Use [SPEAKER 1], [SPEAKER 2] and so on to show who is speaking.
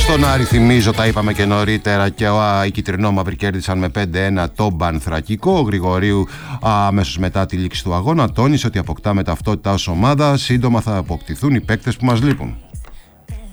[SPEAKER 1] Στον Άρη θυμίζω, τα είπαμε και νωρίτερα, και οι κυτρινόμαυροι κέρδισαν με 5-1 το Πανθρακικό. Ο Γρηγορίου αμέσως μετά τη λήξη του αγώνα τόνισε ότι αποκτάμε ταυτότητα ως ομάδα. Σύντομα θα αποκτηθούν οι παίκτες που μας λείπουν.